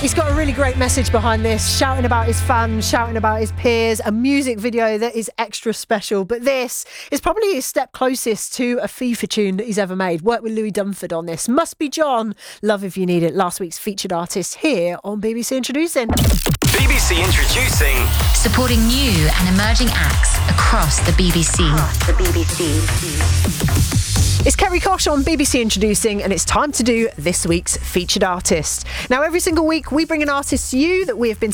He's got a really great message behind this, shouting about his fans, shouting about his peers, a music video that is extra special. But this is probably his step closest to a FIFA tune that he's ever made. Worked with Louis Dunford on this. Must Be John, Love If You Need It, last week's featured artist here on BBC Introducing. BBC Introducing. Supporting new and emerging acts across the BBC. It's Kerry Kosh on BBC Introducing, and it's time to do this week's featured artist. Now, every single week we bring an artist to you that we have been